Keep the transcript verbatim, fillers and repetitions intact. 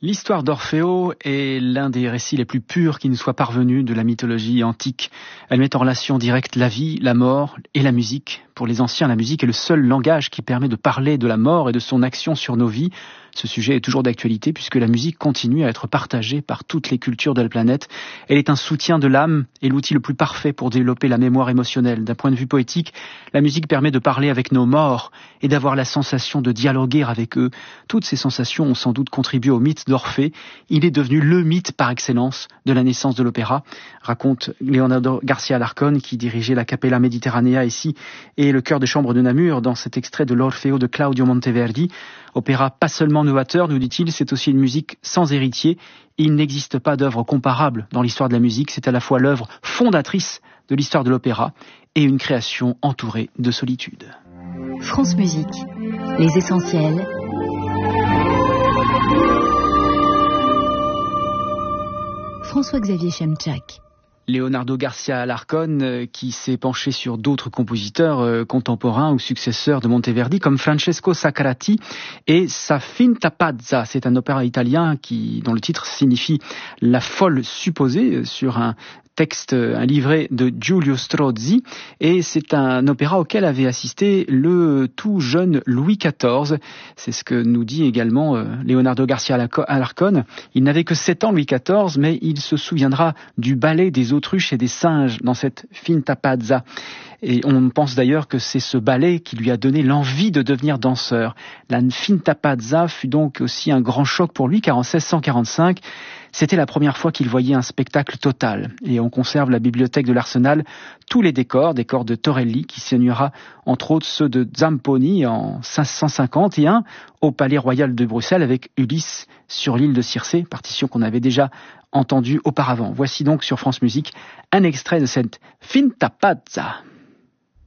L'histoire d'Orfeo est l'un des récits les plus purs qui nous soient parvenus de la mythologie antique. Elle met en relation directe la vie, la mort et la musique. Pour les anciens, la musique est le seul langage qui permet de parler de la mort et de son action sur nos vies. Ce sujet est toujours d'actualité puisque la musique continue à être partagée par toutes les cultures de la planète. Elle est un soutien de l'âme et l'outil le plus parfait pour développer la mémoire émotionnelle. D'un point de vue poétique, la musique permet de parler avec nos morts et d'avoir la sensation de dialoguer avec eux. Toutes ces sensations ont sans doute contribué au mythe d'Orphée. Il est devenu le mythe par excellence de la naissance de l'opéra, raconte Leonardo Garcia Alarcón, qui dirigeait la Capella Mediterranea ici et le chœur de chambre de Namur dans cet extrait de l'Orfeo de Claudio Monteverdi. Opéra pas seulement novateur, nous dit-il, c'est aussi une musique sans héritier. Il n'existe pas d'œuvre comparable dans l'histoire de la musique. C'est à la fois l'œuvre fondatrice de l'histoire de l'opéra et une création entourée de solitude. France Musique, les essentiels. François-Xavier Chemchak. Leonardo Garcia Alarcón, euh, qui s'est penché sur d'autres compositeurs euh, contemporains ou successeurs de Monteverdi, comme Francesco Saccarati et sa Finta Pazza. C'est un opéra italien qui, dont le titre signifie la folle supposée, euh, sur un texte, un livret de Giulio Strozzi, et c'est un opéra auquel avait assisté le tout jeune Louis quatorze. C'est ce que nous dit également euh, Leonardo Garcia Alarcón. Il n'avait que sept ans, Louis quatorze, mais il se souviendra du ballet des autruches et des singes dans cette Finta Pazza. Et on pense d'ailleurs que c'est ce ballet qui lui a donné l'envie de devenir danseur. La Finta Pazza fut donc aussi un grand choc pour lui, car en seize cent quarante-cinq, c'était la première fois qu'il voyait un spectacle total. Et on conserve la bibliothèque de l'Arsenal, tous les décors, décors de Torelli, qui signera entre autres ceux de Zamponi en cinq cent cinquante et un au Palais Royal de Bruxelles avec Ulysse sur l'île de Circé, partition qu'on avait déjà entendue auparavant. Voici donc sur France Musique un extrait de cette Finta Pazza.